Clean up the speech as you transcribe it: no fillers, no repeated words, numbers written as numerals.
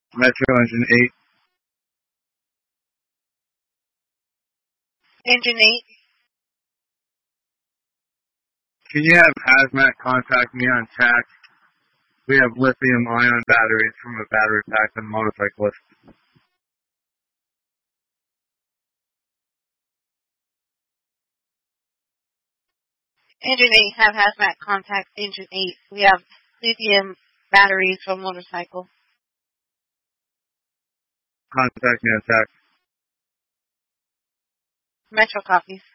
Metro Engine 8. Engine 8. Can you have Hazmat contact me on TAC? We have lithium-ion batteries from a battery pack on motorcyclist. Engine 8, have hazmat contact Engine 8. We have lithium batteries for motorcycle. Contact me on TAC. Metro copies.